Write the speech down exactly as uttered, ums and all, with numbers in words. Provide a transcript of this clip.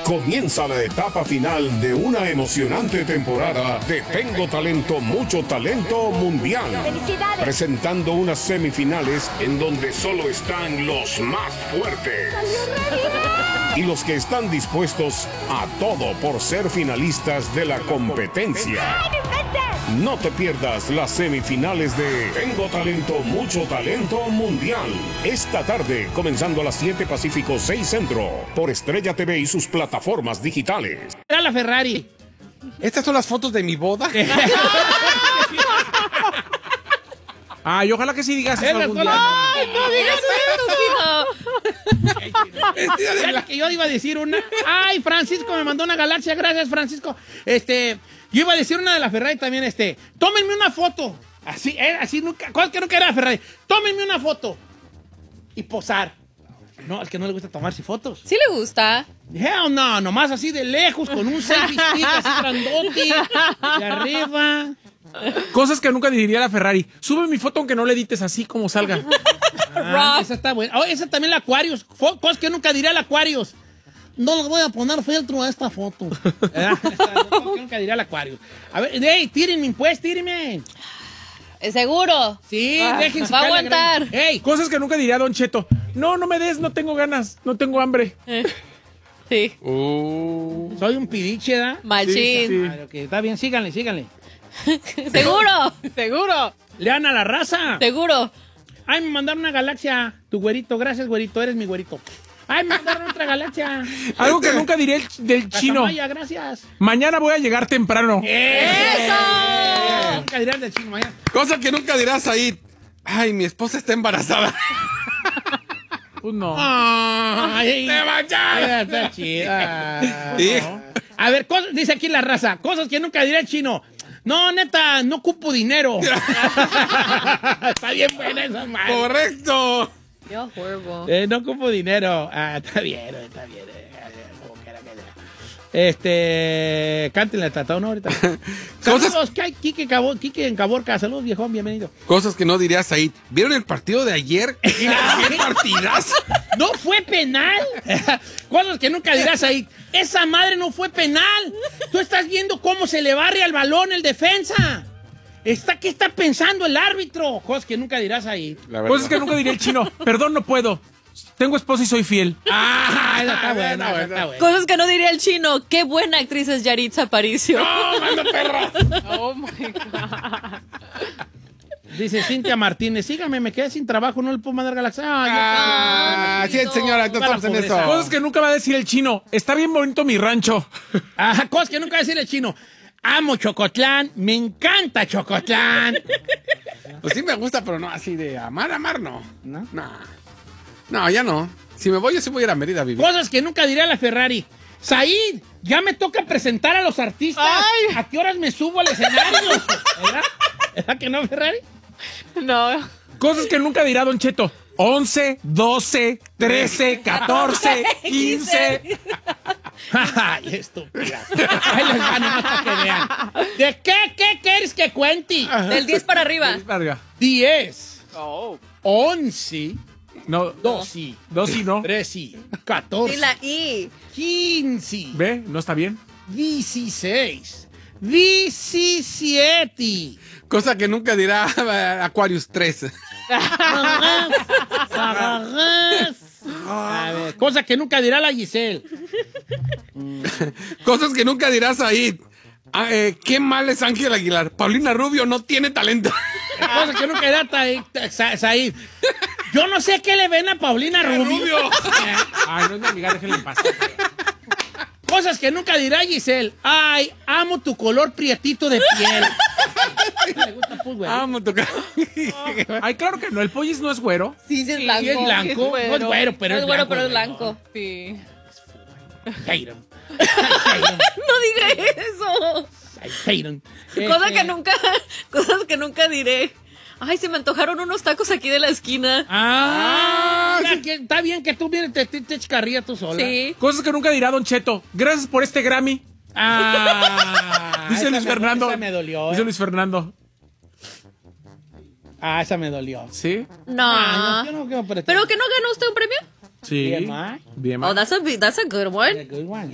Comienza la etapa final de una emocionante temporada de Tengo Talento, Mucho Talento Mundial. ¡Felicidades! Presentando unas semifinales en donde solo están los más fuertes. Y los que están dispuestos a todo por ser finalistas de la competencia. No te pierdas las semifinales de Tengo Talento, Mucho Talento Mundial. Esta tarde, comenzando a las siete Pacífico, seis Centro, por Estrella T V y sus plataformas digitales. Era la Ferrari. ¿Estas son las fotos de mi boda? Ay, ojalá que sí digas eso algún día. ¡Ay, no digas eso, Era la que yo iba a decir una. Ay, Francisco me mandó una galaxia. Gracias, Francisco. Este, yo iba a decir una de la Ferrari también. Este, tómenme una foto. Así, eh, así nunca. ¿Cuál que nunca era la Ferrari? Tómenme una foto y posar. No, es que no le gusta tomarse fotos. Sí le gusta. Hell no, nomás así de lejos, con un selfie stick así grandote, de arriba. Cosas que nunca diría la Ferrari. Sube mi foto aunque no le edites así como salga. Ah, esa está buena. Oh, esa también la Aquarius. Fo- Cosas que nunca diría la Aquarius. No le voy a poner filtro a esta foto. ¿Verdad? Cosas que nunca diría la Aquarius. A ver, hey, tírenme, pues, tírenme. ¿Es seguro? Sí, Ah, déjense. va a caer la aguantar. gran- Hey, Cosas que nunca diría Don Cheto. No, no me des, no tengo ganas, no tengo hambre. Sí. Uh, soy un pidiche, ¿da? Machín. Sí. Ah, ok, está bien, síganle, síganle. ¿Seguro? ¿Seguro? Lean a la raza. ¿Seguro? Ay, me mandaron una galaxia. Tu güerito, gracias, güerito, eres mi güerito. Ay, me mandaron otra galaxia. Algo que nunca diría el ch- del chino. Casamaya, gracias. Mañana voy a llegar temprano. ¡Eso! Nunca dirán del chino mañana. cosa que nunca dirás ahí. Ay, mi esposa está embarazada. Pues no. Ay, ¡Te vayas! está chida. Sí. A ver, cosas- dice aquí la raza, cosas que nunca dirá el chino. No, neta, no ocupo dinero. Está bien buena esa madre. ¡Correcto! Yo, horrible. Eh, no ocupo dinero. Ah, está bien, está bien. eh, como quiera que sea. Este, cántenle el tratado, ¿no? Ahorita. Cosas- Saludos, ¿qué hay? Quique, Cabo- Quique en Caborca. Saludos, viejón, bienvenido. Cosas que no dirías ahí. ¿Vieron el partido de ayer? ¡Qué partidazo! ¡No fue penal! Cosas que nunca dirás ahí. ¡Esa madre no fue penal! Tú estás viendo cómo se le barre al balón el defensa. Está, ¿Qué está pensando el árbitro? Cosas que nunca dirás ahí. La verdad. Cosas que nunca diría el chino. Perdón, no puedo. Tengo esposa y soy fiel. ¡Ah! Esa está buena, esa está buena. Cosas que no diría el chino. Qué buena actriz es Yaritza Aparicio. ¡No, manda perra! Oh my God. Dice Cintia Martínez, sígame, me quedé sin trabajo, no le puedo mandar galaxia. Ay, Ah, sí, señora, no estamos en pobreza. eso. Cosas que nunca va a decir el chino. Está bien bonito mi rancho. Ajá, cosas que nunca va a decir el chino. Amo Chocotlán, me encanta Chocotlán. Pues sí me gusta, pero no así de amar, amar, no. ¿No? No, no ya no. Si me voy, yo sí voy a ir a Mérida a vivir. Cosas que nunca diría la Ferrari. Said, ya me toca presentar a los artistas. Ay. ¿A qué horas me subo al escenario? ¿Verdad? ¿Verdad que no, Ferrari? No. Cosas que nunca dirá Don Cheto. once, doce, trece, catorce, quince. Ay, estúpida. Ahí les van nomás para que vean. ¿De qué, qué quieres que cuente? Del diez para arriba. Larga. diez, Oh. once, No, doce, dos y no. trece, Y catorce, la I. quince, ¿Ve? ¿No está bien? dieciséis, diecisiete. Cosa que nunca dirá Aquarius tres. A ver, cosa que nunca dirá la Giselle. Cosas que nunca dirás ahí. Ah, eh, qué mal es Ángel Aguilar. Paulina Rubio no tiene talento. Cosa que nunca dirá Ta- Ta- Sa- Said. Yo no sé qué le ven a Paulina Rubio. Ay, no es mi amiga, déjenle en paz. Cosas que nunca dirá Giselle. Ay, amo tu color prietito de piel. Le gusta, pues, güey. Vamos a tocar. Ay, claro que no. El pollis no es güero. Sí, sí es Sí, blanco. es blanco. No es güero, pero No es es güero, blanco, pero es güey. blanco. Sí. Hate 'em. No diga eso. I hate 'em. Cosa Este, que nunca, cosas que nunca diré. Ay, se me antojaron unos tacos aquí de la esquina. Ah, está que- está bien que tú vienes, te, te, te eches carrilla tú sola. Sí. Cosas que nunca dirá Don Cheto. Gracias por este Grammy. Ah, Dice esa Luis me- Fernando. Esa me dolió. Dice eh. Luis Fernando. Ah, esa me dolió. ¿Sí? No. Ah, no, yo no quiero pretender. ¿Pero que no ganó usted un premio? Sí. B M I. B M I. Oh, that's a, bi- that's a good one. A good one.